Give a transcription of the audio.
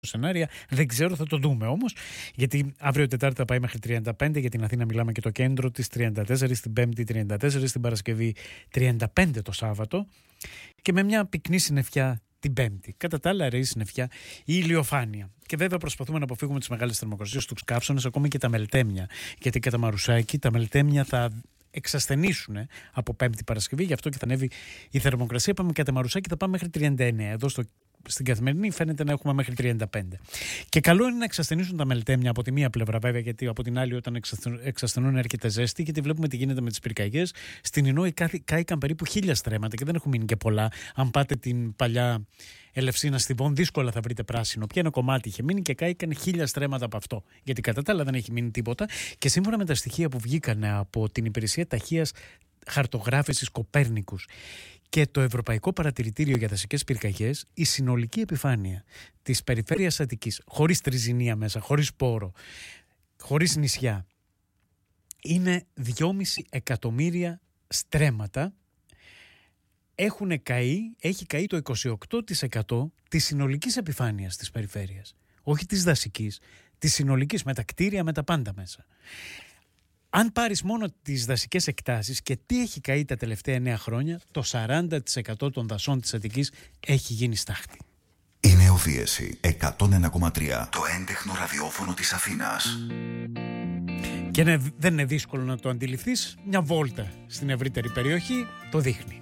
σενάρια. Δεν ξέρω, θα το δούμε όμως. Γιατί αύριο Τετάρτη θα πάει μέχρι 35, για την Αθήνα μιλάμε και το κέντρο της 34, την Πέμπτη 34, στην Παρασκευή 35 το Σάββατο. Και με μια πυκνή συννεφιά την Πέμπτη. Κατά τα άλλα, ρέει συννεφιά η ηλιοφάνεια. Και βέβαια προσπαθούμε να αποφύγουμε τις μεγάλες θερμοκρασίες, τους καύσονες, ακόμη και τα μελτέμια. Γιατί κατά Μαρουσάκι τα μελτέμια θα εξασθενήσουν από Πέμπτη Παρασκευή, γι' αυτό και θα ανέβει η θερμοκρασία. Πάμε κατά Μαρουσάκι, θα πάμε μέχρι 39. Εδώ στην καθημερινή φαίνεται να έχουμε μέχρι 35. Και καλό είναι να εξασθενήσουν τα μελτέμια από τη μία πλευρά, βέβαια, γιατί από την άλλη, όταν εξασθενούν, έρχεται ζέστη, γιατί βλέπουμε τι γίνεται με τις πυρκαγιές. Στην Ινώη κάηκαν περίπου 1000 στρέμματα και δεν έχουν μείνει και πολλά. Αν πάτε την παλιά Ελευσίνα στη Βόν, δύσκολα θα βρείτε πράσινο. Πια ένα κομμάτι είχε μείνει και κάηκαν 1000 στρέμματα από αυτό. Γιατί κατά τα άλλα δεν έχει μείνει τίποτα. Και σύμφωνα με τα στοιχεία που βγήκαν από την Υπηρεσία Ταχείας Χαρτογράφησης Κοπέρνικους και το Ευρωπαϊκό Παρατηρητήριο για Δασικές Πυρκαγιές, η συνολική επιφάνεια της περιφέρειας Αττικής, χωρίς τριζινία μέσα, χωρίς πόρο, χωρίς νησιά, είναι 2,5 εκατομμύρια στρέμματα. Έχει καεί το 28% της συνολικής επιφάνειας της περιφέρειας. Όχι της δασικής, της συνολικής, με τα κτίρια, με τα πάντα μέσα. Αν πάρεις μόνο τις δασικές εκτάσεις και τι έχει καεί τα τελευταία 9 χρόνια, το 40% των δασών της Αττικής έχει γίνει στάχτη. Η Νεοφύεση 101,3, το έντεχνο ραδιόφωνο της Αθήνας. Και δεν είναι δύσκολο να το αντιληφθείς, μια βόλτα στην ευρύτερη περιοχή το δείχνει.